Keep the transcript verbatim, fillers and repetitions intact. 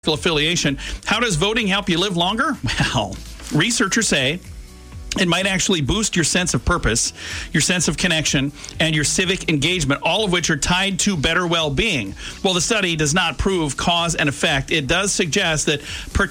affiliation. How does voting help you live longer? Well, researchers say it might actually boost your sense of purpose, your sense of connection, and your civic engagement, all of which are tied to better well-being. While the study does not prove cause and effect, it does suggest that